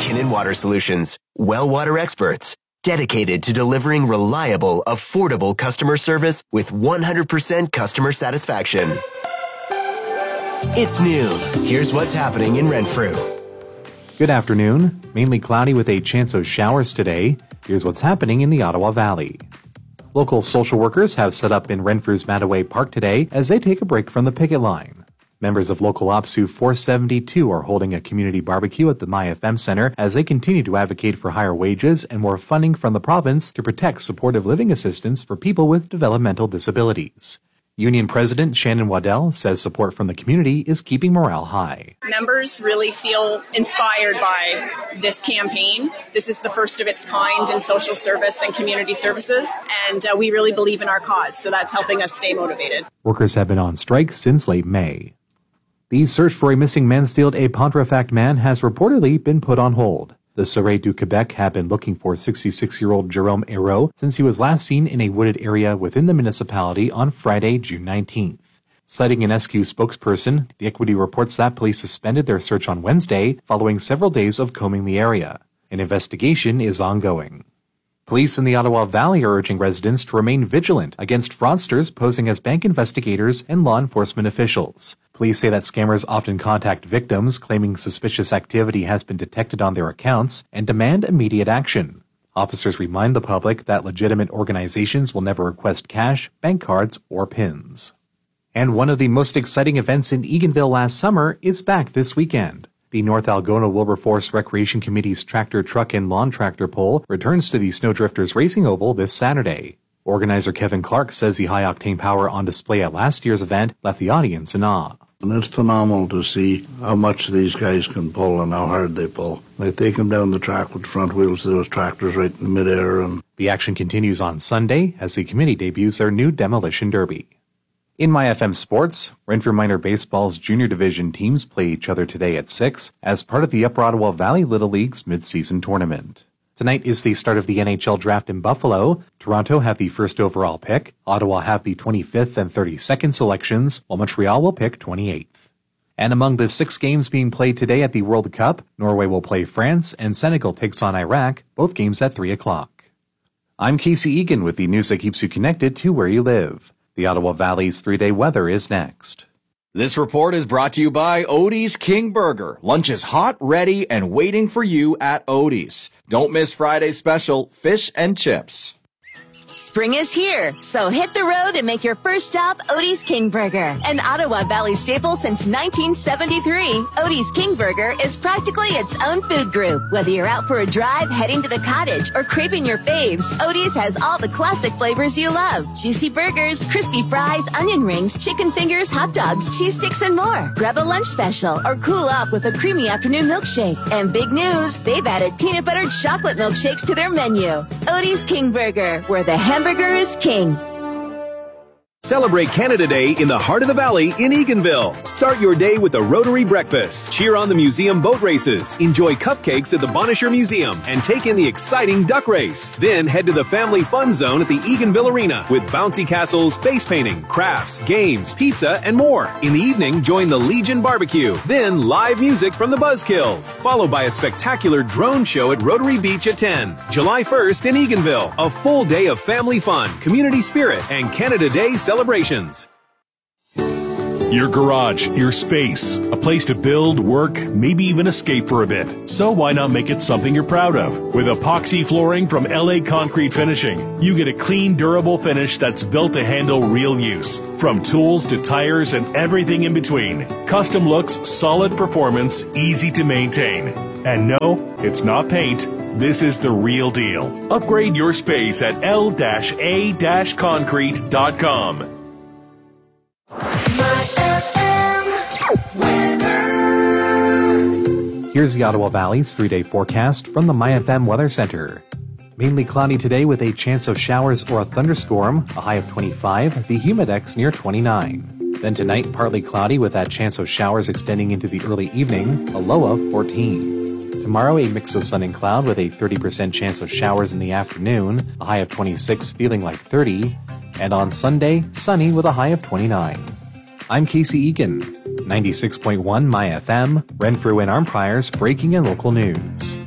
Kinnan Water Solutions, well water experts, dedicated to delivering reliable, affordable customer service with 100% customer satisfaction. It's noon. Here's what's happening in Renfrew. Good afternoon. Mainly cloudy with a chance of showers today. Here's what's happening in the Ottawa Valley. Local social workers have set up in Renfrew's Mattaway Park today as they take a break from the picket line. Members of local OPSU 472 are holding a community barbecue at the MyFM Center as they continue to advocate for higher wages and more funding from the province to protect supportive living assistance for people with developmental disabilities. Union President Shannon Waddell says support from the community is keeping morale high. Members really feel inspired by this campaign. This is the first of its kind in social service and community services, and we really believe in our cause, so that's helping us stay motivated. Workers have been on strike since late May. The search for a missing Mansfield et Pontefract man has reportedly been put on hold. The Sûreté du Québec have been looking for 66-year-old Jerome Hérault since he was last seen in a wooded area within the municipality on Friday, June 19th. Citing an SQ spokesperson, the Equity reports that police suspended their search on Wednesday following several days of combing the area. An investigation is ongoing. Police in the Ottawa Valley are urging residents to remain vigilant against fraudsters posing as bank investigators and law enforcement officials. Police say that scammers often contact victims claiming suspicious activity has been detected on their accounts and demand immediate action. Officers remind the public that legitimate organizations will never request cash, bank cards, or PINs. And one of the most exciting events in Eganville last summer is back this weekend. The North Algona Wilberforce Recreation Committee's tractor, truck, and lawn tractor pull returns to the Snowdrifters Racing Oval this Saturday. Organizer Kevin Clark says the high-octane power on display at last year's event left the audience in awe. And it's phenomenal to see how much these guys can pull and how hard they pull. They take them down the track with the front wheels of those tractors right in the midair. And the action continues on Sunday as the committee debuts their new Demolition Derby. In MyFM Sports, Renfrew Minor Baseball's junior division teams play each other today at 6 as part of the Upper Ottawa Valley Little League's mid-season tournament. Tonight is the start of the NHL draft in Buffalo. Toronto have the first overall pick. Ottawa have the 25th and 32nd selections, while Montreal will pick 28th. And among the 6 games being played today at the World Cup, Norway will play France and Senegal takes on Iraq, both games at 3 o'clock. I'm Casey Egan with the news that keeps you connected to where you live. The Ottawa Valley's 3-day weather is next. This report is brought to you by Odie's King Burger. Lunch is hot, ready, and waiting for you at Odie's. Don't miss Friday's special, fish and chips. Spring is here, so hit the road and make your first stop Odie's King Burger. An Ottawa Valley staple since 1973, Odie's King Burger is practically its own food group. Whether you're out for a drive, heading to the cottage, or craving your faves, Odie's has all the classic flavors you love. Juicy burgers, crispy fries, onion rings, chicken fingers, hot dogs, cheese sticks, and more. Grab a lunch special or cool up with a creamy afternoon milkshake. And big news, they've added peanut buttered chocolate milkshakes to their menu. Odie's King Burger, where the hamburger is king. Celebrate Canada Day in the heart of the valley in Eganville. Start your day with a Rotary breakfast. Cheer on the museum boat races. Enjoy cupcakes at the Bonisher Museum and take in the exciting duck race. Then head to the family fun zone at the Eganville Arena with bouncy castles, face painting, crafts, games, pizza, and more. In the evening, join the Legion Barbecue. Then live music from the Buzzkills, followed by a spectacular drone show at Rotary Beach at 10. July 1st in Eganville. A full day of family fun, community spirit, and Canada Day celebrations. Your garage, your space, a place to build, work, maybe even escape for a bit. So why not make it something you're proud of? With epoxy flooring from LA Concrete Finishing, you get a clean, durable finish that's built to handle real use. From tools to tires and everything in between. Custom looks, solid performance, easy to maintain. And no, it's not paint. This is the real deal. Upgrade your space at l-a-concrete.com. Here's the Ottawa Valley's 3-day forecast from the MyFM Weather Center. Mainly cloudy today with a chance of showers or a thunderstorm, a high of 25, the humidex near 29. Then tonight, partly cloudy with that chance of showers extending into the early evening, a low of 14. Tomorrow, a mix of sun and cloud with a 30% chance of showers in the afternoon, a high of 26 feeling like 30. And on Sunday, sunny with a high of 29. I'm Casey Egan, 96.1 MyFM, Renfrew and Armpires breaking and local news.